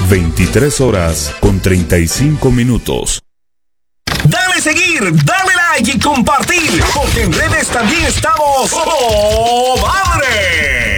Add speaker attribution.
Speaker 1: 23 horas con 35 minutos.
Speaker 2: Dale seguir, dale like y compartir, porque en redes también estamos. ¡Oh, madre!